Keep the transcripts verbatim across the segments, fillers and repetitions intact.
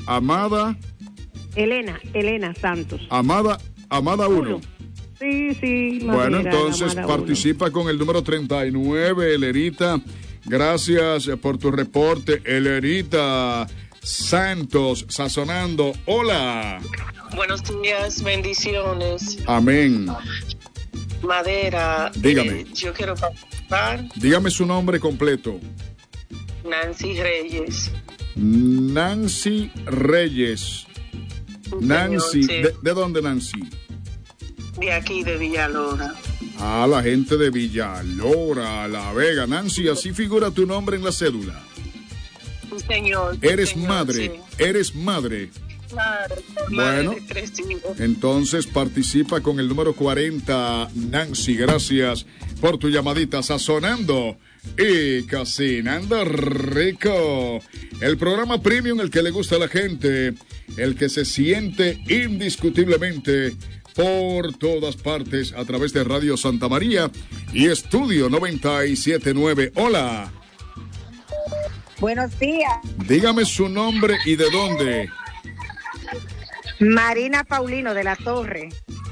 Amada. Elena, Elena Santos. Amada, Amada uno. Sí, sí. Madera, bueno, entonces participa uno. Con el número treinta y nueve, Elerita. Gracias por tu reporte, Elerita Santos, sazonando. Hola. Buenos días, bendiciones. Amén. Madera. Dígame. Eh, yo quiero participar. Dígame su nombre completo. Nancy Reyes. Nancy Reyes. Nancy, Señor, sí. ¿de, ¿de dónde, Nancy? De aquí, de Villalora. Ah, la gente de Villalora, La Vega. Nancy, así figura tu nombre en la cédula. Sí, señor. Sí, Eres señor, madre, sí. eres madre. Madre, Bueno, madre de tres hijos. Entonces participa con el número cuarenta, Nancy. Gracias por tu llamadita. Sazonando y cocinando rico. El programa premium, el que le gusta a la gente, el que se siente indiscutiblemente por todas partes a través de Radio Santa María y Estudio noventa y siete punto nueve. Hola. Buenos días. Dígame su nombre y de dónde. Marina Paulino de la Torre.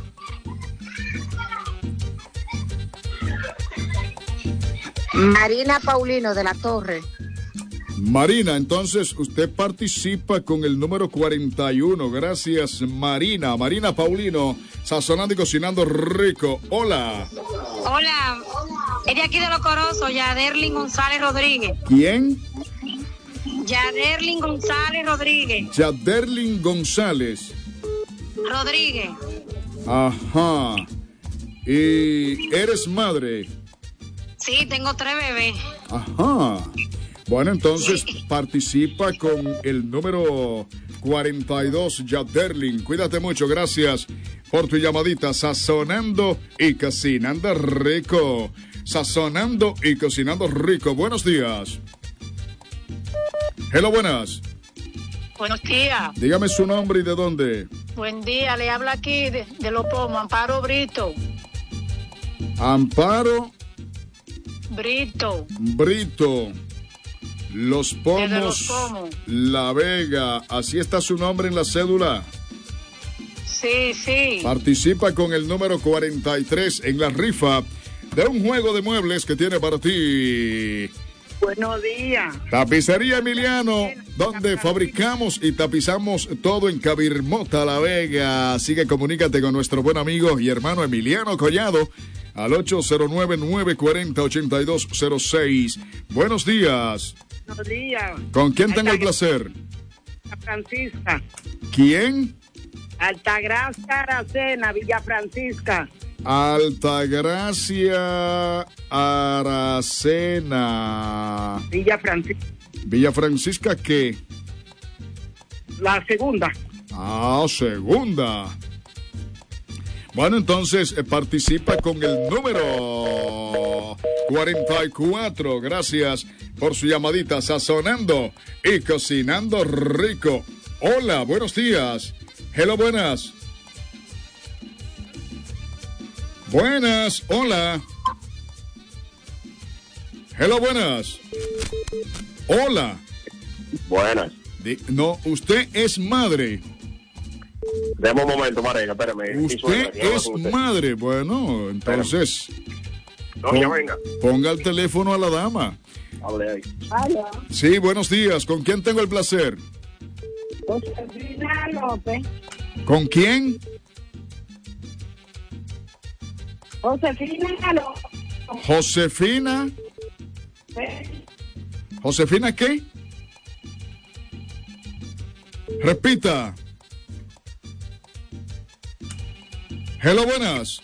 Marina Paulino de la Torre. Marina, entonces usted participa con el número cuarenta y uno. Gracias, Marina. Marina Paulino, sazonando y cocinando rico. Hola. Hola, es de aquí de Los Corozos, Yaderlin González Rodríguez. ¿Quién? Yaderlin González Rodríguez. Yaderlin González. Rodríguez. Ajá. ¿Y eres madre? Sí, tengo tres bebés. Ajá. Bueno, entonces participa con el número cuarenta y dos, Yaderlin. Cuídate mucho, gracias por tu llamadita. Sazonando y cocinando rico. Sazonando y cocinando rico. Buenos días. Hello, buenas. Buenos días. Dígame su nombre y de dónde. Buen día, le habla aquí de, de Los Pomos, Amparo Brito. Amparo Brito. Brito. Los Pomos, Los Pomos. La Vega. Así está su nombre en la cédula. Sí, sí. Participa con el número cuarenta y tres en la rifa de un juego de muebles que tiene para ti. Buenos días. Tapicería Emiliano, donde fabricamos y tapizamos todo en Cabirmota, La Vega. Así que comunícate con nuestro buen amigo y hermano Emiliano Collado al ocho cero nueve, nueve cuatro cero, ocho dos cero seis. Buenos días. Buenos días. ¿Con quién tengo el placer? Francisca. ¿Quién? Altagracia Aracena, Villa Francisca. Altagracia Aracena. Villa Francisca. Villa Francisca, ¿qué? La segunda. Ah, segunda. Bueno, entonces eh, participa con el número cuarenta y cuatro. Gracias por su llamadita. Sazonando y cocinando rico. Hola, buenos días. Hello, buenas. Buenas, hola. Hello, buenas. Hola. Buenas. Di- no, usted es madre. Deme un momento, Marina, espérame. Usted es madre. Bueno, entonces. No, ya pon- venga. Ponga el teléfono a la dama. Hable ahí. Aló. Sí, buenos días. ¿Con quién tengo el placer? Josefina López. ¿Con quién? Josefina López. Josefina. ¿Josefina qué? Repita. Hello, buenas.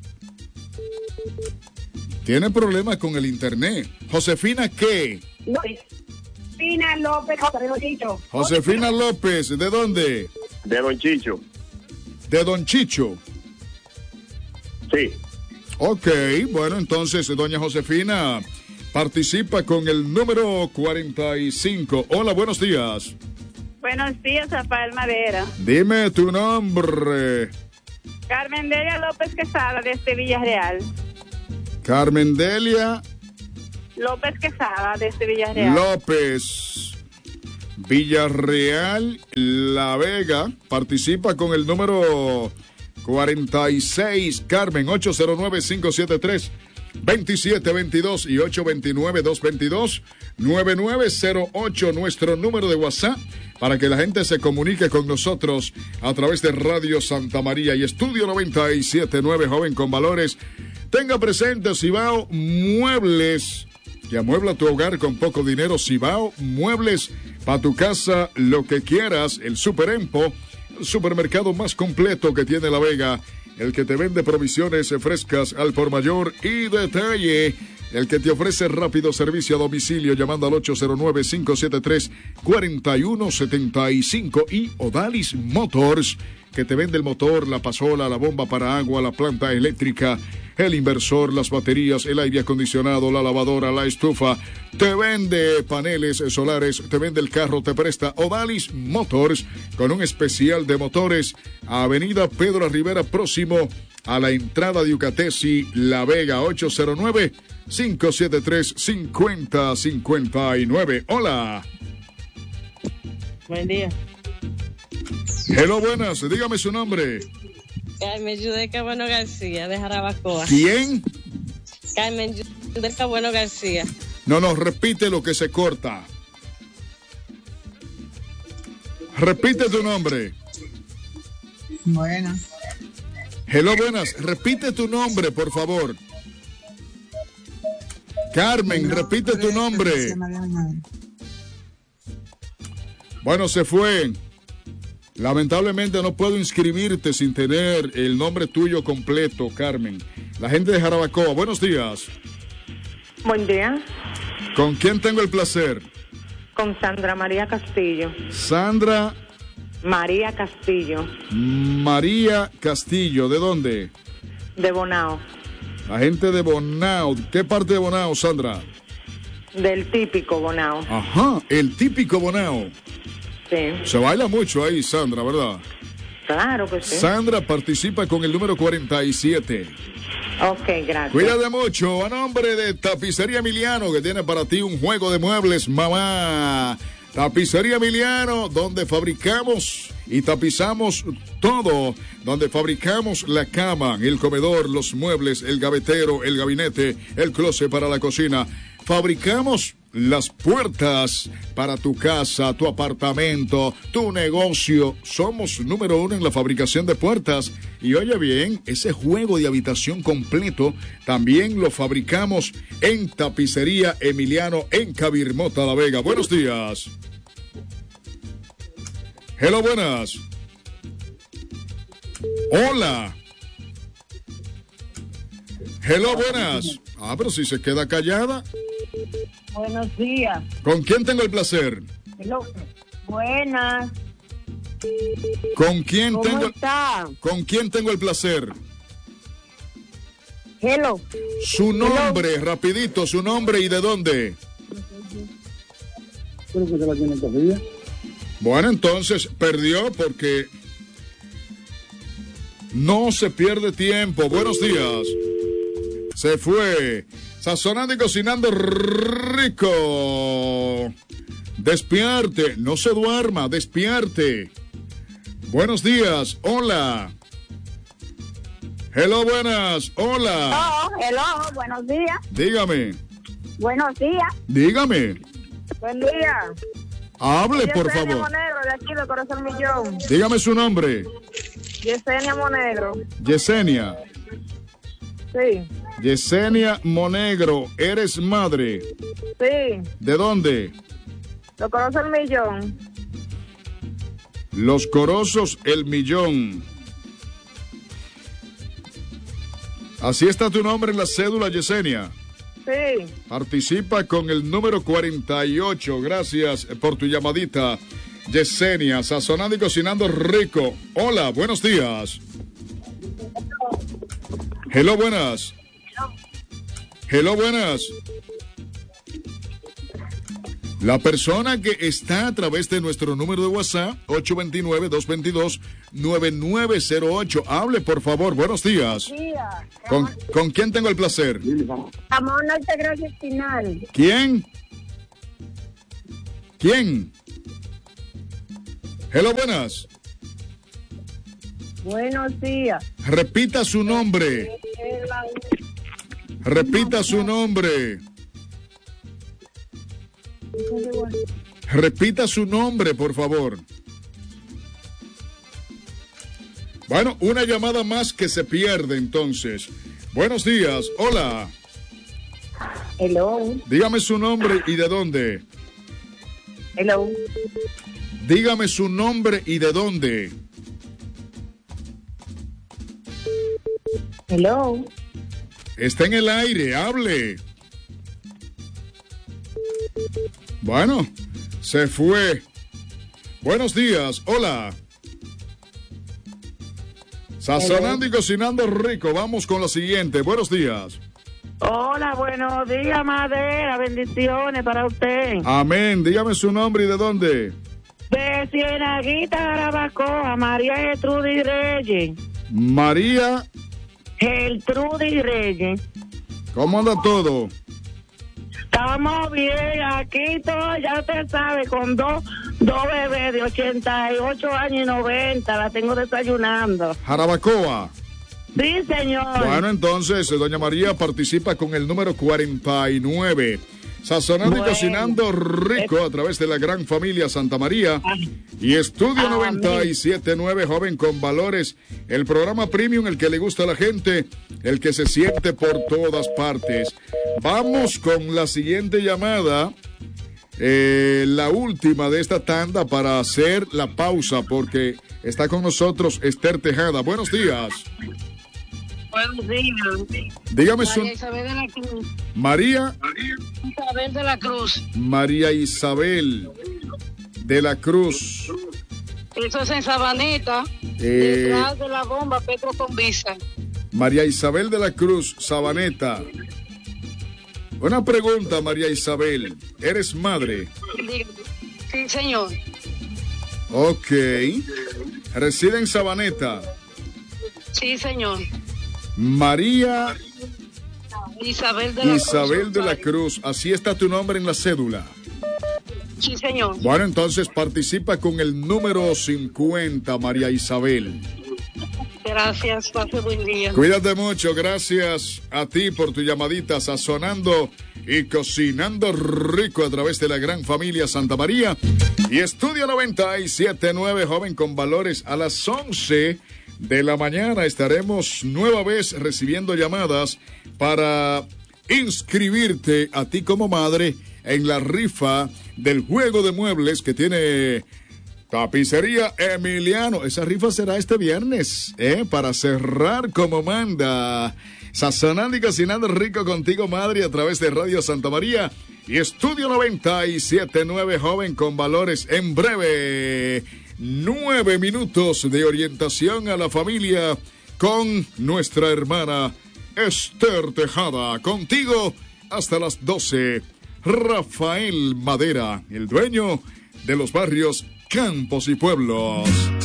Tiene problemas con el internet. ¿Josefina qué? Josefina López. Josefina. Josefina López, ¿de dónde? De Don Chicho. De Don Chicho. Sí. Ok, bueno, entonces, doña Josefina participa con el número cuarenta y cinco. Hola, buenos días. Buenos días, Rafael Madera. Dime tu nombre. Carmen Delia López Quesada, desde Villarreal. Carmen Delia López Quesada, desde Villarreal. López Villarreal, La Vega, participa con el número cuarenta y seis, Carmen, ocho cero nueve, cinco siete tres, dos siete dos dos y ocho dos nueve, dos dos dos, nueve nueve cero ocho, nuestro número de WhatsApp, para que la gente se comunique con nosotros a través de Radio Santa María y Estudio noventa y siete punto nueve, joven con valores. Tenga presente Cibao Muebles, que amuebla tu hogar con poco dinero. Cibao Muebles, para tu casa, lo que quieras. El Super Empo, el supermercado más completo que tiene La Vega, el que te vende provisiones frescas al por mayor y detalle, el que te ofrece rápido servicio a domicilio llamando al ocho cero nueve, cinco siete tres, cuatro uno siete cinco, y Odalis Motors, que te vende el motor, la pasola, la bomba para agua, la planta eléctrica, el inversor, las baterías, el aire acondicionado, la lavadora, la estufa. Te vende paneles solares, te vende el carro, te presta Odalis Motors, con un especial de motores. Avenida Pedro Rivera, próximo a la entrada de Ucatesi, La Vega, ocho cero nueve, cinco siete tres, cinco cero cinco nueve. Hola. Buen día. Hello, buenas. Dígame su nombre. Carmen Yudeca Bueno García, de Jarabacoa. ¿Quién? Carmen Yudeca Bueno García. No, no, repite lo que se corta. Repite tu nombre. Buenas. Hello, buenas. Repite tu nombre, por favor. Carmen, repite tu nombre. Bueno, se fue. Lamentablemente no puedo inscribirte sin tener el nombre tuyo completo, Carmen. La gente de Jarabacoa, buenos días. Buen día. ¿Con quién tengo el placer? Con Sandra María Castillo. Sandra María Castillo. María Castillo, ¿de dónde? De Bonao. La gente de Bonao. ¿Qué parte de Bonao, Sandra? Del típico Bonao. Ajá, el típico Bonao. Sí. Se baila mucho ahí, Sandra, ¿verdad? Claro que sí. Sandra participa con el número cuarenta y siete. Ok, gracias. Cuídate mucho. A nombre de Tapicería Emiliano, que tiene para ti un juego de muebles, mamá. Tapicería Emiliano, donde fabricamos y tapizamos todo. Donde fabricamos la cama, el comedor, los muebles, el gavetero, el gabinete, el closet para la cocina. Fabricamos las puertas para tu casa, tu apartamento, tu negocio. Somos número uno en la fabricación de puertas. Y oye bien, ese juego de habitación completo también lo fabricamos en Tapicería Emiliano, en Cabirmota, La Vega. Buenos días. Hello, buenas. Hola. Hello, buenas. Ah, pero si se queda callada. Buenos días. ¿Con quién tengo el placer? Hello. Buenas. ¿Con quién ¿Cómo tengo? está? ¿Con quién tengo el placer? Hello. Su nombre, Hello. Rapidito, su nombre y de dónde. Creo que se la tiene cogida. Bueno, entonces perdió porque no se pierde tiempo. Buenos días. Se fue. Sazonando y cocinando rico. Despierte, no se duerma, despierte. Buenos días, hola. Hello, buenas, hola. Oh, hello, buenos días. Dígame. Buenos días. Dígame. Buen día. Hable, por Yesenia favor. Monegro, de aquí, de Corazón Millón. Dígame su nombre. Yesenia Monegro. Yesenia. Sí. Yesenia Monegro, ¿eres madre? Sí. ¿De dónde? De Corazón Millón. Los Corozos, El Millón. Así está tu nombre en la cédula, Yesenia. Sí. Participa con el número cuarenta y ocho. Gracias por tu llamadita, Yesenia. Sazonando y cocinando rico. Hola, buenos días. Hello, buenas. Hello, buenas. La persona que está a través de nuestro número de WhatsApp, ocho dos nueve, dos dos dos, nueve nueve cero ocho. Hable, por favor. Buenos días. Día. ¿Con, ¿Con quién tengo el placer? Amor, no te gracias final. ¿Quién? ¿Quién? Hello, buenas. Buenos días. Repita su nombre. Repita su nombre. Repita su nombre, por favor. Bueno, una llamada más que se pierde entonces. Buenos días, hola. Hello. Dígame su nombre y de dónde. Hello. Dígame su nombre y de dónde. Hello. Está en el aire, hable. Bueno, se fue. Buenos días, hola. Sazonando y cocinando rico. Vamos con la siguiente. Buenos días. Hola, buenos días, Madera. Bendiciones para usted. Amén. Dígame su nombre y de dónde. De Cienaguita, Jarabacoa, María Gertrudis Reyes. María Gertrudis Reyes. ¿Cómo anda todo? Estamos bien, aquí todo, ya usted sabe, con dos, dos bebés de ochenta y ocho años y noventa, la tengo desayunando. Jarabacoa. Sí, señor. Bueno, entonces, doña María participa con el número cuarenta y nueve. Sazonando bueno. y cocinando rico a través de la gran familia Santa María. Y Estudio noventa y siete punto nueve, joven con valores. El programa premium, el que le gusta a la gente, el que se siente por todas partes. Vamos con la siguiente llamada. Eh, la última de esta tanda para hacer la pausa, porque está con nosotros Esther Tejada. Buenos días. Buenos días. Dígame su... María Isabel de la Cruz. María Isabel de la Cruz. María Isabel de la Cruz. Eso es en Sabaneta, Eh, detrás de la bomba Petro con Visa. María Isabel de la Cruz, Sabaneta. Una pregunta, María Isabel. ¿Eres madre? Sí, señor. Ok. ¿Reside en Sabaneta? Sí, señor. María Isabel de la Isabel Cruz. de la Cruz. Así está tu nombre en la cédula. Sí, señor. Bueno, entonces participa con el número cincuenta, María Isabel. Gracias, pase buen día. Cuídate mucho, gracias a ti por tu llamadita, sazonando y cocinando rico a través de la gran familia Santa María. Y Estudio noventa y siete punto nueve, joven con valores, a las once de la mañana estaremos nueva vez recibiendo llamadas para inscribirte a ti como madre en la rifa del juego de muebles que tiene Tapicería Emiliano. Esa rifa será este viernes, ¿eh? Para cerrar como manda. Sazonando y cocinando rico contigo, madre, a través de Radio Santa María y Estudio noventa y siete punto nueve, joven con valores. En breve, nueve minutos de orientación a la familia con nuestra hermana Esther Tejada. Contigo hasta las doce. Rafael Madera, el dueño de los barrios Campos y Pueblos.